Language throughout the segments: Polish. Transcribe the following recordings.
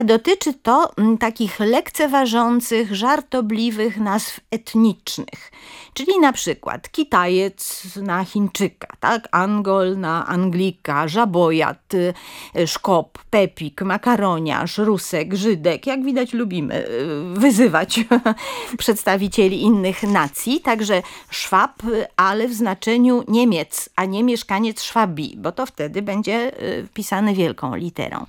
Dotyczy to takich lekceważących, żartobliwych nazw etnicznych. Czyli na przykład Kitajec na Chińczyka, tak? Angol na Anglika, żabojat, szkop, pepik, makaroniarz, Rusek, Żydek. Jak widać lubimy wyzywać przedstawicieli innych nacji. Także Szwab, ale w znaczeniu Niemiec, a nie mieszkaniec Szwabii, bo to wtedy będzie pisane wielką literą.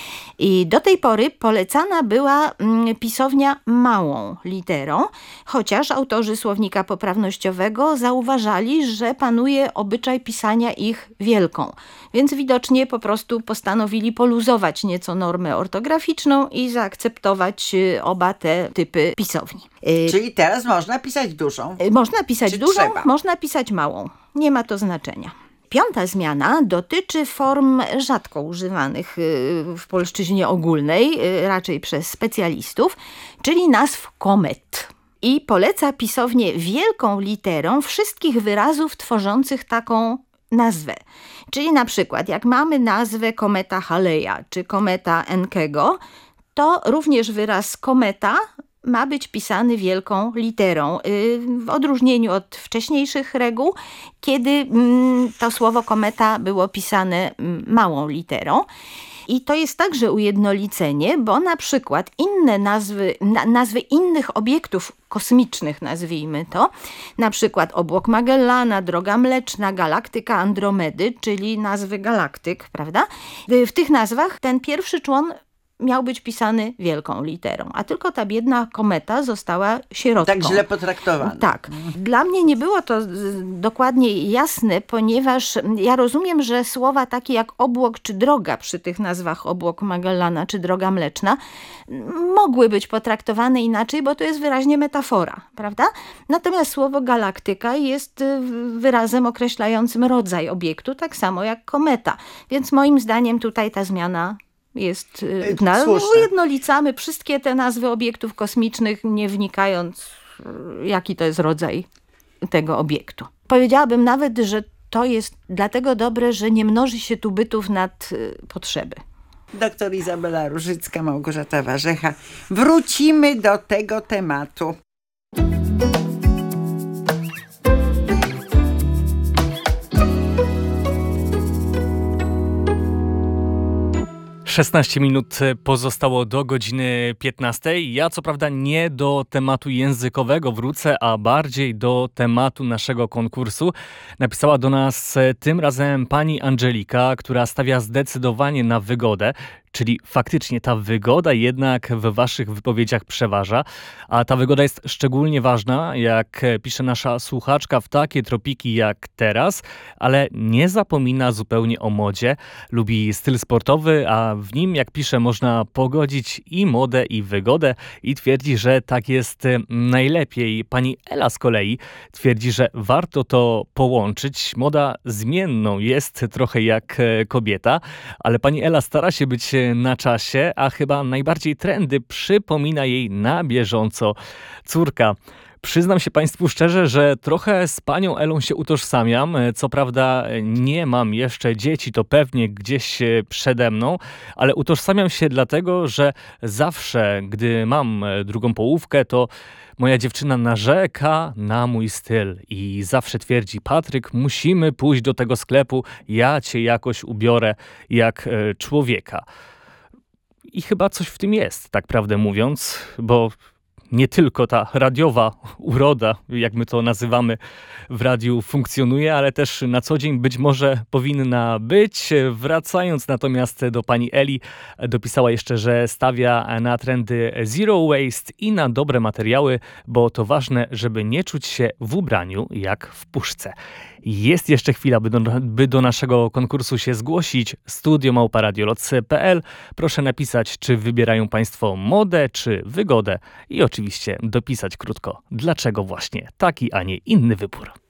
I do tej pory polecana była pisownia małą literą, chociaż autorzy słownika poprawnościowego zauważali, że panuje obyczaj pisania ich wielką. Więc widocznie po prostu postanowili poluzować nieco normę ortograficzną i zaakceptować oba te typy pisowni. Czyli teraz można pisać dużą? Można pisać dużą, trzeba? można pisać małą. Nie ma to znaczenia. Piąta zmiana dotyczy form rzadko używanych w polszczyźnie ogólnej, raczej przez specjalistów, czyli nazw komet. I poleca pisownię wielką literą wszystkich wyrazów tworzących taką nazwę. Czyli na przykład jak mamy nazwę kometa Haleja czy kometa Enkego, to również wyraz kometa ma być pisany wielką literą, w odróżnieniu od wcześniejszych reguł, kiedy to słowo kometa było pisane małą literą. I to jest także ujednolicenie, bo na przykład inne nazwy innych obiektów kosmicznych, nazwijmy to, na przykład obłok Magellana, droga mleczna, galaktyka Andromedy, czyli nazwy galaktyk, prawda? W tych nazwach ten pierwszy człon miał być pisany wielką literą, a tylko ta biedna kometa została sierotką. Tak źle potraktowana. Tak. Dla mnie nie było to dokładnie jasne, ponieważ ja rozumiem, że słowa takie jak obłok czy droga przy tych nazwach obłok Magellana czy droga mleczna mogły być potraktowane inaczej, bo to jest wyraźnie metafora, prawda? Natomiast słowo galaktyka jest wyrazem określającym rodzaj obiektu, tak samo jak kometa. Więc moim zdaniem tutaj ta zmiana jest ujednolicamy wszystkie te nazwy obiektów kosmicznych, nie wnikając, jaki to jest rodzaj tego obiektu. Powiedziałabym nawet, że to jest dlatego dobre, że nie mnoży się tu bytów nad potrzeby. Doktor Izabela Różycka, Małgorzata Warzecha. Wrócimy do tego tematu. 16 minut pozostało do godziny 15. Ja co prawda nie do tematu językowego wrócę, a bardziej do tematu naszego konkursu. Napisała do nas tym razem pani Angelika, która stawia zdecydowanie na wygodę. Czyli faktycznie ta wygoda jednak w waszych wypowiedziach przeważa, a ta wygoda jest szczególnie ważna, jak pisze nasza słuchaczka, w takie tropiki jak teraz, ale nie zapomina zupełnie o modzie. Lubi styl sportowy, a w nim, jak pisze, można pogodzić i modę, i wygodę i twierdzi, że tak jest najlepiej. Pani Ela z kolei twierdzi, że warto to połączyć. Moda zmienną jest trochę jak kobieta, ale pani Ela stara się być na czasie, a chyba najbardziej trendy przypomina jej na bieżąco córka. Przyznam się Państwu szczerze, że trochę z panią Elą się utożsamiam. Co prawda nie mam jeszcze dzieci, to pewnie gdzieś przede mną, ale utożsamiam się dlatego, że zawsze, gdy mam drugą połówkę, to moja dziewczyna narzeka na mój styl i zawsze twierdzi: Patryk, musimy pójść do tego sklepu, ja cię jakoś ubiorę jak człowieka. I chyba coś w tym jest, tak prawdę mówiąc, bo nie tylko ta radiowa uroda, jak my to nazywamy, w radiu funkcjonuje, ale też na co dzień być może powinna być. Wracając natomiast do pani Eli, dopisała jeszcze, że stawia na trendy zero waste i na dobre materiały, bo to ważne, żeby nie czuć się w ubraniu jak w puszce. Jest jeszcze chwila, by do naszego konkursu się zgłosić. studio@radioloc.pl. Proszę napisać, czy wybierają Państwo modę, czy wygodę i oczywiście dopisać krótko, dlaczego właśnie taki, a nie inny wybór.